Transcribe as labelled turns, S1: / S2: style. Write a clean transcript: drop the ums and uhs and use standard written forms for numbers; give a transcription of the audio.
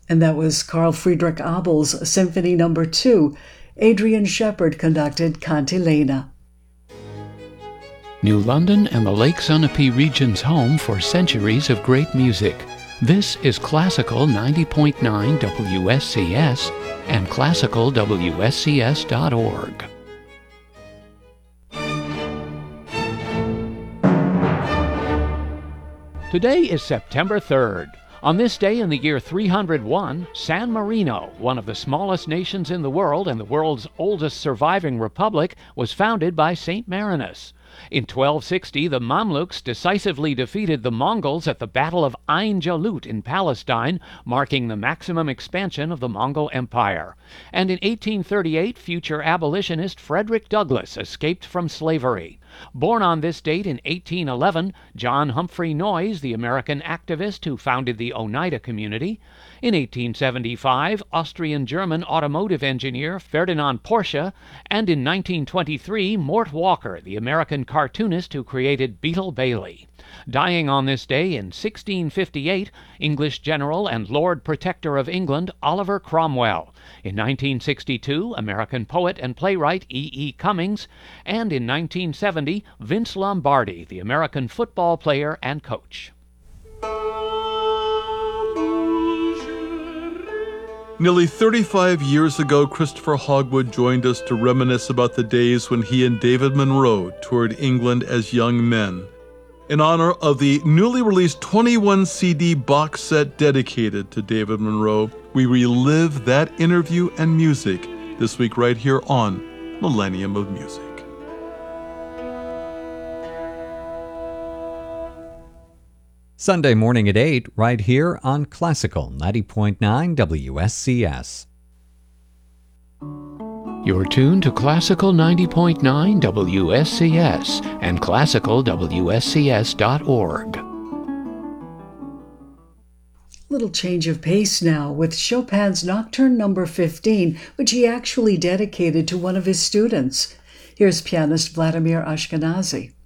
S1: And that was Carl Friedrich Abel's Symphony No. 2. Adrian Shepard conducted Cantilena.
S2: New London and the Lake Sunapee region's home for centuries of great music. This is Classical 90.9 WSCS and classicalwscs.org. Today is September 3rd. On this day in the year 301, San Marino, one of the smallest nations in the world and the world's oldest surviving republic, was founded by Saint Marinus. In 1260, the Mamluks decisively defeated the Mongols at the Battle of Ain Jalut in Palestine, marking the maximum expansion of the Mongol Empire. And in 1838, future abolitionist Frederick Douglass escaped from slavery. Born on this date in 1811, John Humphrey Noyes, the American activist who founded the Oneida community. In 1875, Austrian-German automotive engineer Ferdinand Porsche. And in 1923, Mort Walker, the American cartoonist who created Beetle Bailey. Dying on this day in 1658, English general and Lord Protector of England Oliver Cromwell. In 1962, American poet and playwright E. E. Cummings. And in 1970, Vince Lombardi, the American football player and coach.
S3: Nearly 35 years ago, Christopher Hogwood joined us to reminisce about the days when he and David Monroe toured England as young men. In honor of the newly released 21 CD box set dedicated to David Monroe, we relive that interview and music this week right here on Millennium of Music.
S4: Sunday morning at 8, right here on Classical 90.9 WSCS.
S2: You're tuned to Classical 90.9 WSCS and classicalwscs.org.
S1: Little change of pace now with Chopin's Nocturne No. 15, which he actually dedicated to one of his students. Here's pianist Vladimir Ashkenazy.